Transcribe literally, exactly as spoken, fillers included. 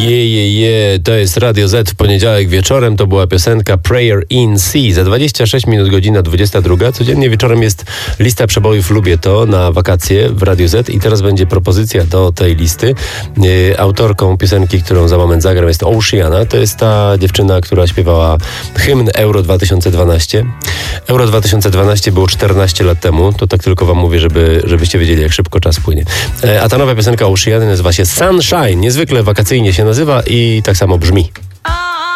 Je, je, je, to jest Radio Z w poniedziałek wieczorem, to była piosenka Prayer in Sea. Za dwadzieścia sześć minut, godzina dwudziesta druga. Codziennie wieczorem jest lista przebojów Lubię To na wakacje w Radio Z i teraz będzie propozycja do tej listy. Yy, autorką piosenki, którą za moment zagram, jest Oceana. To jest ta dziewczyna, która śpiewała hymn Euro dwa tysiące dwanaście. Euro dwa tysiące dwanaście było czternaście lat temu. To tak tylko wam mówię, żeby, żebyście wiedzieli, jak szybko czas płynie. Yy, a ta nowa piosenka Oceana nazywa się Sunshine. Niezwykle wakacyjnie się nazywa i tak samo brzmi.